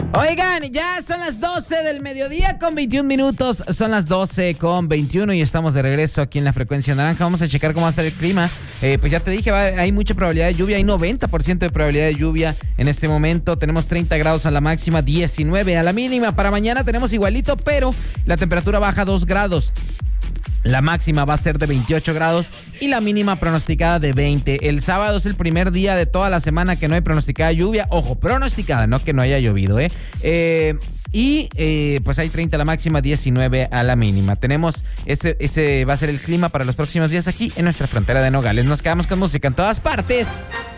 Oigan, ya son las 12 del mediodía con 21 minutos. Son las 12 con 21 y estamos de regreso aquí en la frecuencia naranja. Vamos a checar cómo va a estar el clima. Pues ya te dije, hay mucha probabilidad de lluvia. Hay 90% de probabilidad de lluvia en este momento. Tenemos 30 grados a la máxima, 19 a la mínima. Para mañana tenemos igualito, pero la temperatura baja 2 grados. La máxima va a ser de 28 grados y la mínima pronosticada de 20. El sábado es el primer día de toda la semana que no hay pronosticada lluvia. Ojo, pronosticada, no que no haya llovido, pues hay 30 a la máxima, 19 a la mínima. Tenemos, ese va a ser el clima para los próximos días aquí en nuestra frontera de Nogales. Nos quedamos con música en todas partes.